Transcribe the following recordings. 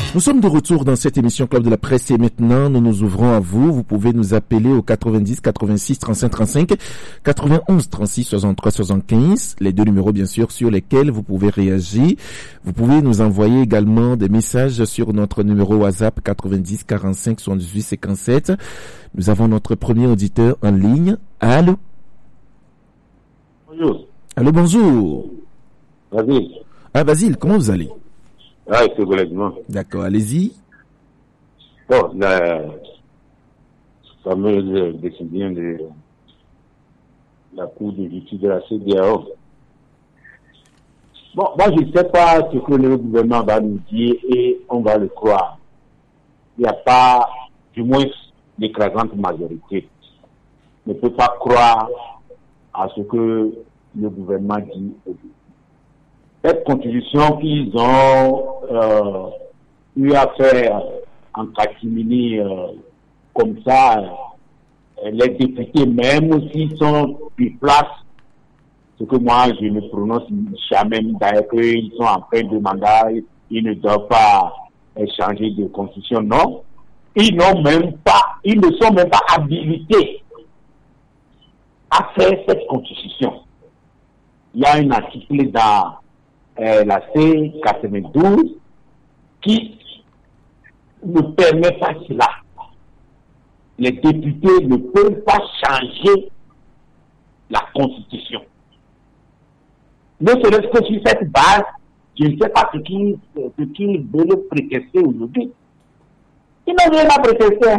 Nous sommes de retour dans cette émission Club de la Presse et maintenant nous nous ouvrons à vous. Vous pouvez nous appeler au 90 86 35 35, 91 36 63 75, les deux numéros bien sûr sur lesquels vous pouvez réagir. Vous pouvez nous envoyer également des messages sur notre numéro WhatsApp 90 45 78 57. Nous avons notre premier auditeur en ligne. Allô? Bonjour. Allô, bonjour. Basile. Ah, Basile, comment vous allez? Ah, c'est relativement. D'accord, allez-y. Bon, la fameuse décision de la Cour de justice de la CEDEAO. Bon, moi, je ne sais pas ce que le gouvernement va nous dire et on va le croire. Il n'y a pas, du moins, l'écrasante majorité ne peut pas croire à ce que le gouvernement dit aujourd'hui. Cette constitution qu'ils ont eu à faire en catimini comme ça, les députés, même s'ils sont sur place, ce que moi je ne prononce jamais, d'ailleurs qu'ils sont en fin de mandat, ils ne doivent pas changer de constitution, non. Ils ne sont même pas habilités à faire cette constitution. Il y a un article dans la C92 qui ne permet pas cela. Les députés ne peuvent pas changer la Constitution. Ne serait-ce que sur cette base, je ne sais pas ce qu'ils veulent prétester aujourd'hui. Ils n'ont rien à prétester.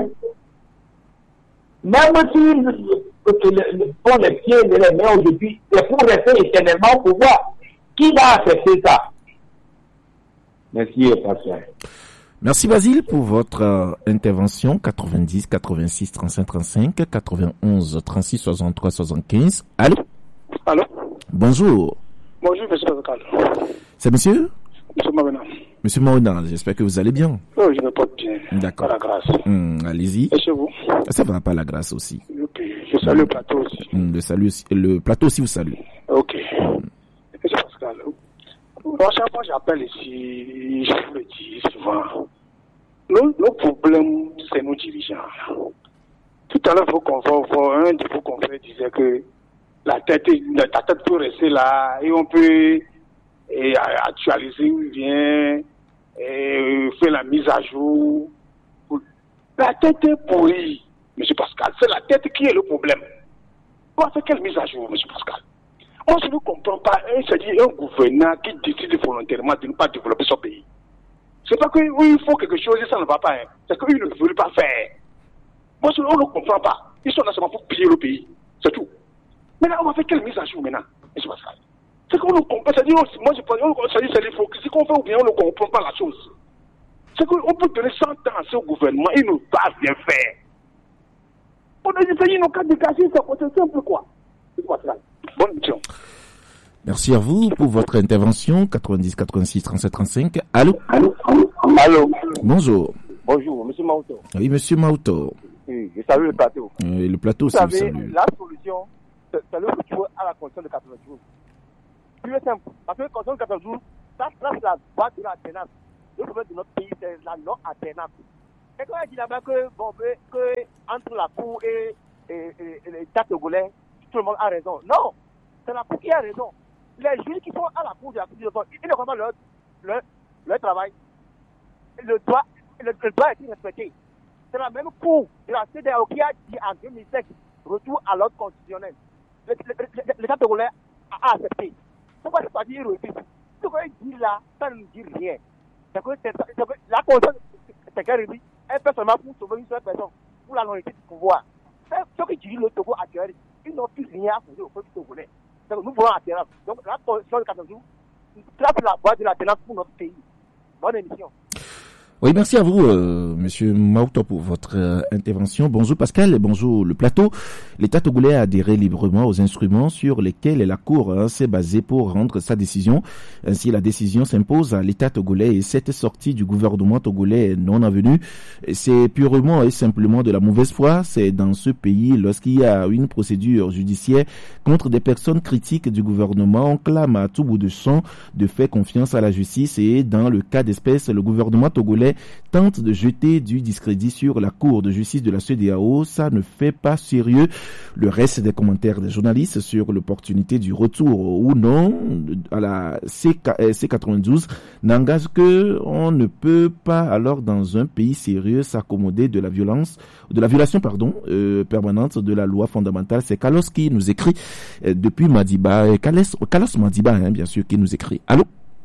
Même s'ils font les pieds et les mains aujourd'hui, c'est pour rester éternellement au pouvoir. Qui va accepter ça? Merci, Pascal. Merci Basile pour votre intervention. 90 86 35 35, 91 36 63 75. Allô? Allô? Bonjour. Bonjour, monsieur Pascal. C'est monsieur? Monsieur Mauna. Monsieur Mauna, j'espère que vous allez bien. Oh, je me porte bien. D'accord. Par la grâce. Allez-y. Et chez vous? Ça va, pas la grâce aussi. Ok. Je salue le plateau aussi. Le plateau aussi vous salue. Ok. Monsieur Pascal, à chaque fois que j'appelle ici, je vous le dis souvent, nos problèmes, c'est nos dirigeants. Tout à l'heure, un de vos confrères disait que la tête peut rester là et on peut actualiser ou bien faire la mise à jour. La tête est pourrie, monsieur Pascal. C'est la tête qui est le problème. On va faire quelle mise à jour, monsieur Pascal? Moi, je ne comprends pas. C'est-à-dire un gouvernant qui décide volontairement de ne pas développer son pays. C'est pas qu'il faut quelque chose et ça ne va pas. Hein. C'est qu'ils ne veulent pas faire. Moi, on ne comprend pas. Ils sont là seulement pour piller le pays. C'est tout. Maintenant, on va faire quelle mise à jour maintenant, M. Pascal? C'est qu'on ne comprend pas. C'est-à-dire, moi, je pense, c'est l'hypocrisie qu'on fait ou bien on ne comprend pas la chose. C'est qu'on peut donner 100 ans à ce gouvernement, ils ne peuvent rien faire. On a dit pays, ils n'ont qu'à dégager ça. C'est simple, quoi. M. Pascal. Bonne mission. Merci à vous pour votre intervention. 90 86 37 35. Allô? Allô? Bonjour. Bonjour, monsieur Mauto. Oui, monsieur Mauto. Oui, je salue le plateau. Le plateau aussi vous salue. La solution, c'est le retour à la condition de 80 jours. Plus simple, parce que la condition de 80 jours, ça trace la base de l'alternance. Le problème de notre pays, c'est la non-alternance. Et quand il dit là-bas que entre la Cour et l'État togolais, tout le monde a raison. Non, c'est la Cour qui a raison. Les juges qui sont à la Cour de la Cour, ils ne comprennent pas leur travail. Le droit est respecté. C'est la même Cour de la CEDEAO qui a dit en 2007 retour à l'ordre constitutionnel. L'État togolais a accepté. Pourquoi c'est pas dire refuse? Ce qu'il dit là, ça ne nous dit rien. C'est que la condition, c'est qu'elle dit, elle fait seulement pour sauver une seule personne, pour la longévité du pouvoir. Ceux qui dirigent le Togo actuel, ils n'ont plus rien à faire au peuple togolais. Donc nous voulons l'alternance. Donc la condition de 14 jours, trace la voie de l'alternance pour notre pays. Bonne émission. Oui, merci à vous, monsieur Mauto, pour votre intervention. Bonjour Pascal et bonjour le plateau. L'État togolais a adhéré librement aux instruments sur lesquels la Cour s'est basée pour rendre sa décision. Ainsi, la décision s'impose à l'État togolais et cette sortie du gouvernement togolais non avenue, c'est purement et simplement de la mauvaise foi. C'est dans ce pays, lorsqu'il y a une procédure judiciaire contre des personnes critiques du gouvernement, on clame à tout bout de champ de faire confiance à la justice et dans le cas d'espèce, le gouvernement togolais congolais tente de jeter du discrédit sur la Cour de justice de la CEDEAO. Ça ne fait pas sérieux. Le reste des commentaires des journalistes sur l'opportunité du retour ou non à la C92 n'engage que on ne peut pas alors dans un pays sérieux s'accommoder de la violation permanente de la loi fondamentale. C'est Carlos qui nous écrit depuis Madiba. Carlos Madiba, bien sûr, qui nous écrit. Allô?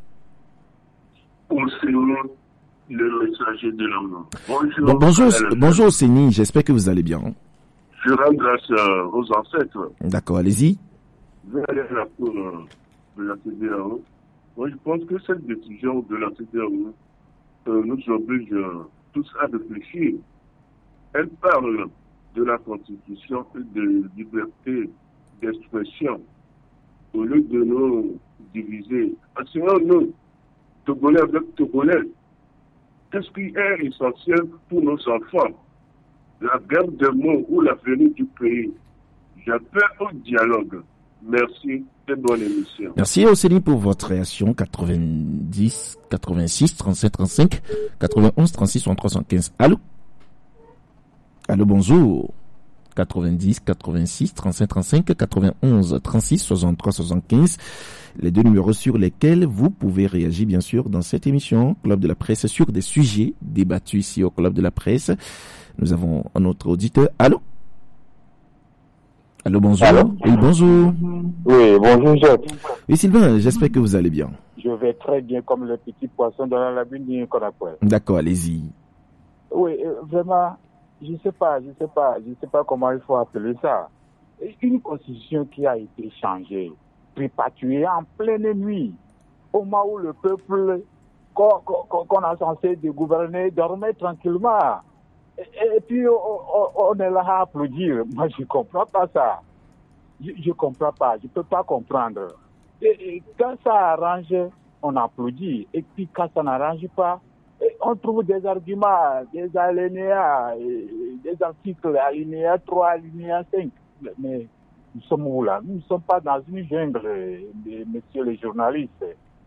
Le messager de l'amour. Bonjour Séni, j'espère que vous allez bien. Je rends grâce aux ancêtres. D'accord, allez-y. Je vais aller à la cour de la CEDEAO. Moi, je pense que cette décision de la CEDEAO nous oblige tous à réfléchir. Elle parle de la Constitution et de liberté d'expression au lieu de nous diviser. Sinon, nous, Togolais avec Togolais, qu'est-ce qui est essentiel pour nos enfants? La guerre des mots ou l'avenir du pays. J'appelle au dialogue. Merci et bonne émission. Merci Océlie pour votre réaction. 90, 86, 37, 35, 91, 36, 63, 75. Allô? Allô, bonjour. 90, 86, 35, 35, 91, 36, 63, 75. Les deux numéros sur lesquels vous pouvez réagir, bien sûr, dans cette émission, Club de la Presse, sur des sujets débattus ici au Club de la Presse. Nous avons un autre auditeur. Allô? Allô, bonjour. Allô? Oui, bonjour. Oui, bonjour, Jacques. Oui, Sylvain, j'espère que vous allez bien. Je vais très bien comme le petit poisson dans la lagune qu'on appelle. D'accord, allez-y. Oui, vraiment, je sais pas comment il faut appeler ça. Une constitution qui a été changée, préparée en pleine nuit, au moment où le peuple qu'on a censé de gouverner dormait tranquillement. Et puis on est là à applaudir. Moi, je comprends pas ça. Je comprends pas. Je peux pas comprendre. Et quand ça arrange, on applaudit. Et puis quand ça n'arrange pas, on trouve des arguments, des alinéas, des articles, alinéa 3, alinéa 5. Mais nous sommes où là? Nous ne sommes pas dans une jungle, messieurs les journalistes.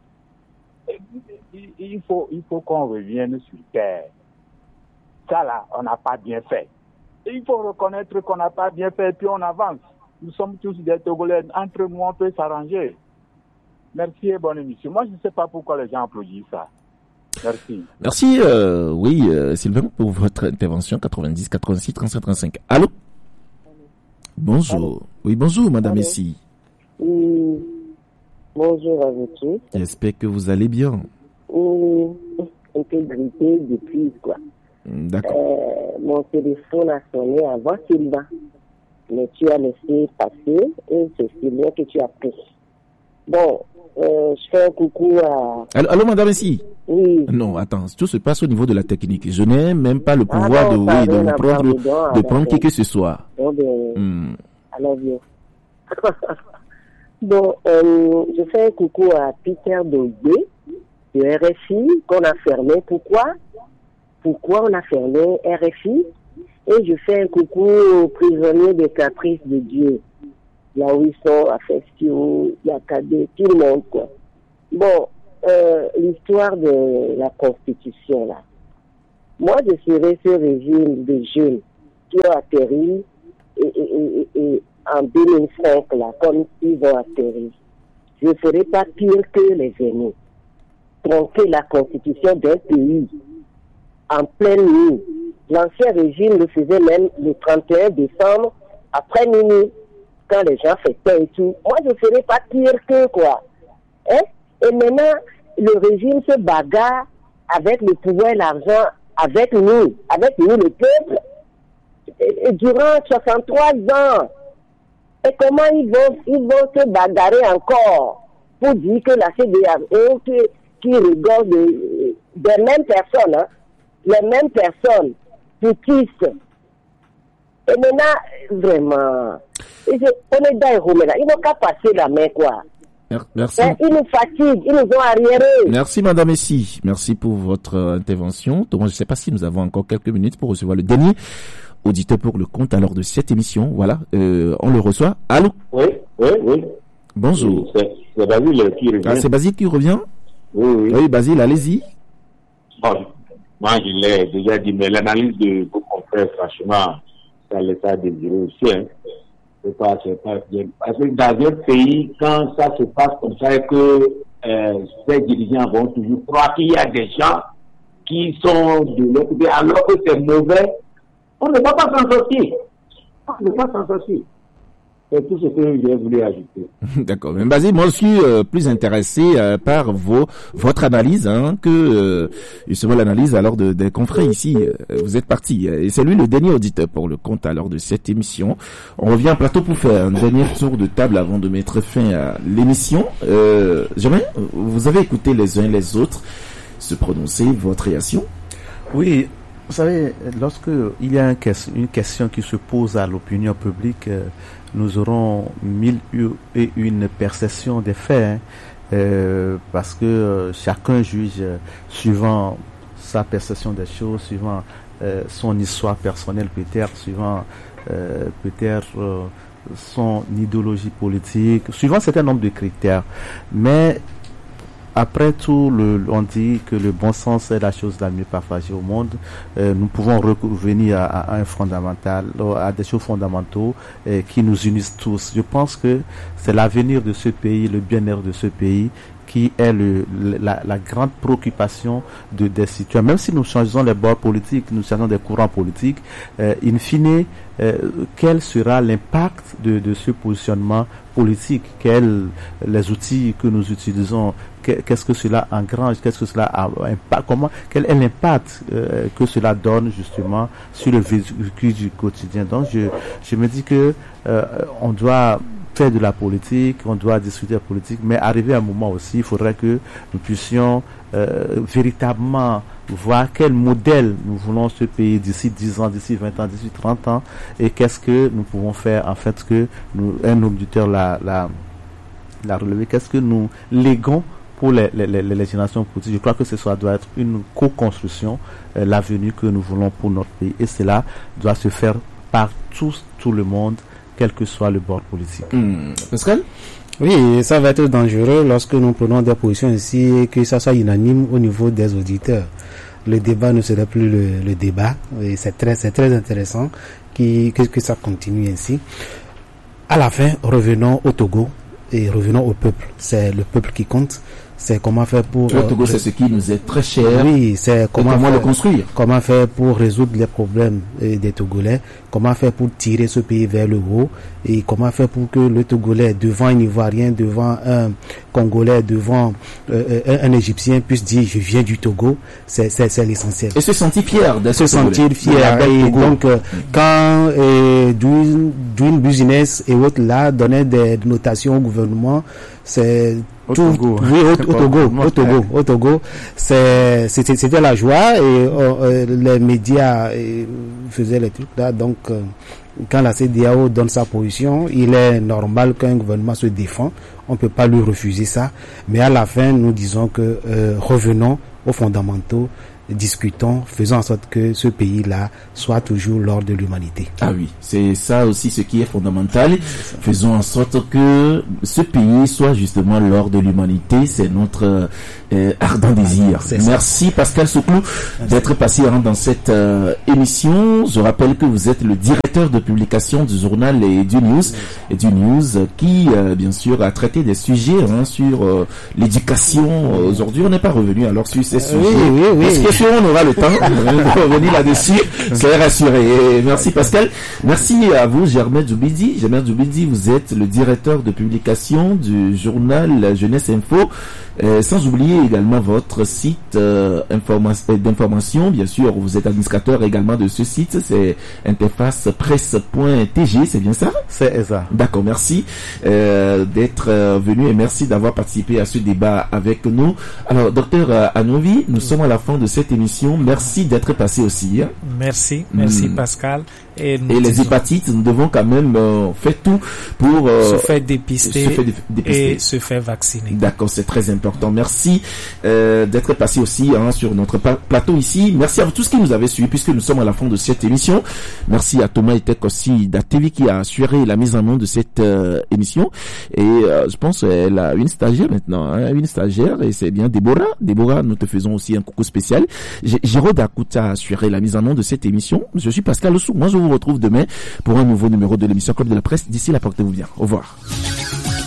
Il faut qu'on revienne sur terre. Ça là, on n'a pas bien fait. Et il faut reconnaître qu'on n'a pas bien fait et puis on avance. Nous sommes tous des Togolais. Entre nous, on peut s'arranger. Merci et bonne émission. Moi, je ne sais pas pourquoi les gens applaudissent ça. Merci. Merci, Sylvain, pour votre intervention. 90, 86, 35, 35. Allô? Bonjour. Allô? Oui, bonjour, madame Messi. Oui. Bonjour à vous tous. J'espère que vous allez bien. Oui, un peu grippé depuis, quoi. D'accord. Mon téléphone a sonné avant Sylvain. Mais tu as laissé passer et c'est Sylvain que tu as pris. Bon, je fais un coucou à... Allô, madame Messi? Oui. Non, attends, tout se passe au niveau de la technique. Je n'ai même pas le pouvoir de prendre qui que ce soit. Oh ben, I love you. Bon, je fais un coucou à Peter Dogbé, de RFI, qu'on a fermé. Pourquoi on a fermé RFI? Et je fais un coucou aux prisonniers des caprices de Dieu. Là où ils sont, à Festio, Yakadé, tout le monde, quoi. Bon, l'histoire de la Constitution, là. Moi, je serais ce régime de jeunes qui ont atterri et en 2005, là, comme ils ont atterri. Je ne serais pas pire que les aînés. Tronquer la Constitution d'un pays en pleine nuit. L'ancien régime le faisait même le 31 décembre, après minuit, quand les gens fêtaient et tout. Moi, je ne serais pas pire que quoi. Hein? Et maintenant, le régime se bagarre avec le pouvoir et l'argent, avec nous le peuple, et durant 63 ans. Et comment ils vont se bagarrer encore pour dire que la CEDEAO qui rigole des mêmes personnes, hein, les mêmes personnes, poutistes. Et maintenant, vraiment, on est dans les Romains là, ils n'ont qu'à passer la main, quoi. Merci. Ils nous fatiguent, ils nous ont arriérés. Merci, madame Messi. Merci pour votre intervention. Donc, je ne sais pas si nous avons encore quelques minutes pour recevoir le dernier auditeur pour le compte alors de cette émission. Voilà, on le reçoit. Allô? Oui. Bonjour. C'est Basile qui revient. Ah, c'est Basile qui revient? Oui. Oui, Basile, allez-y. Bon. Moi, je l'ai déjà dit, mais l'analyse de vos confrères, franchement, ça laisse à désirer aussi. Hein. C'est pas bien. Parce que dans un pays, quand ça se passe comme ça et que ces dirigeants vont toujours croire qu'il y a des gens qui sont de l'autre côté, alors que c'est mauvais, on ne va pas s'en sortir. On ne va pas s'en sortir. C'est tout ce que j'ai voulu ajouter. D'accord. Mais Basile, moi je suis plus intéressé par votre analyse que justement l'analyse alors des confrères ici. Vous êtes parti et c'est lui le dernier auditeur pour le compte alors de cette émission. On revient en plateau pour faire un dernier tour de table avant de mettre fin à l'émission. Jamais, vous avez écouté les uns les autres se prononcer, votre réaction? Oui. Vous savez, lorsque il y a une question qui se pose à l'opinion publique, nous aurons 1001 perceptions des faits, parce que chacun juge suivant sa perception des choses, suivant son histoire personnelle peut-être, suivant peut-être son idéologie politique, suivant un certain nombre de critères. Mais après tout, on dit que le bon sens est la chose la mieux partagée au monde. Nous pouvons revenir à un fondamental, à des choses fondamentaux qui nous unissent tous. Je pense que c'est l'avenir de ce pays, le bien-être de ce pays, qui est la grande préoccupation des citoyens. Même si nous changeons les bords politiques, nous changeons des courants politiques, in fine, quel sera l'impact de ce positionnement politique? Les outils que nous utilisons, qu'est-ce que cela engrange, qu'est-ce que cela impact, quel est l'impact que cela donne justement sur le vécu du quotidien. Donc je me dis que on doit faire de la politique, on doit discuter de la politique, mais arrivé à un moment aussi, il faudrait que nous puissions véritablement voir quel modèle nous voulons ce pays d'ici 10 ans, d'ici 20 ans, d'ici 30 ans, et qu'est-ce que nous pouvons faire en fait que un auditeur l'a relevé, qu'est-ce que nous léguons pour les générations politiques. Je crois que ce doit être une co-construction, l'avenir que nous voulons pour notre pays, et cela doit se faire par tout le monde, quel que soit le bord politique. Pascal? Oui, ça va être dangereux lorsque nous prenons des positions ici et que ça soit unanime au niveau des auditeurs. Le débat ne serait plus le débat, et c'est très intéressant que ça continue ainsi. À la fin, revenons au Togo et revenons au peuple. C'est le peuple qui compte. C'est comment faire pour... Le Togo, c'est ce qui nous est très cher. Oui, c'est comment le construire. Comment faire pour résoudre les problèmes des Togolais. Comment faire pour tirer ce pays vers le haut. Et comment faire pour que le Togolais, devant un Ivoirien, devant un Congolais, devant un Égyptien, puisse dire je viens du Togo. C'est l'essentiel. Et se sentir fier de se sentir fier. Et donc, quand Doing Business et autres là donnaient des notations au gouvernement, c'est au Togo. Oui, au Togo, c'était la joie et les médias faisaient les trucs là. Donc, quand la CEDEAO donne sa position, il est normal qu'un gouvernement se défend. On peut pas lui refuser ça. Mais à la fin, nous disons que revenons aux fondamentaux. Discutons, faisons en sorte que ce pays-là soit toujours l'ordre de l'humanité. Ah oui, c'est ça aussi ce qui est fondamental. Faisons en sorte que ce pays soit justement l'ordre de l'humanité. C'est notre ardent désir. Merci Pascal Souklou d'être passé dans cette émission. Je rappelle que vous êtes le directeur de publication du journal Edu-News qui bien sûr a traité des sujets sur l'éducation. Aujourd'hui, on n'est pas revenu alors sur ces sujets. Oui. On aura le temps de revenir là-dessus, c'est rassuré. Et merci Pascal. Merci à vous Germain Djoubidi. Germain Djoubidi, vous êtes le directeur de publication du journal Jeunesse Info. Sans oublier également votre site d'information. Bien sûr, vous êtes administrateur également de ce site. C'est interfacepresse.tg, c'est bien ça? C'est ça. D'accord, merci d'être venu et merci d'avoir participé à ce débat avec nous. Alors, docteur Anovi, nous sommes à la fin de cette émission. Merci d'être passé aussi. Merci Pascal. Et les hépatites, nous devons quand même faire tout pour se faire dépister, et se faire vacciner. D'accord, c'est très important. Merci d'être passé aussi sur notre plateau ici. Merci à vous tous qui nous avez suivis puisque nous sommes à la fin de cette émission. Merci à Thomas Etek aussi d'Atevi qui a assuré la mise en œuvre de cette émission. Et je pense qu'elle a une stagiaire maintenant, une stagiaire, et c'est bien Déborah. Déborah, nous te faisons aussi un coucou spécial. Gérald Akouta a assuré la mise en œuvre de cette émission. Je suis Pascal Ossou. Moi, je vous retrouve demain pour un nouveau numéro de l'émission Club de la Presse. D'ici là, portez-vous bien. Au revoir.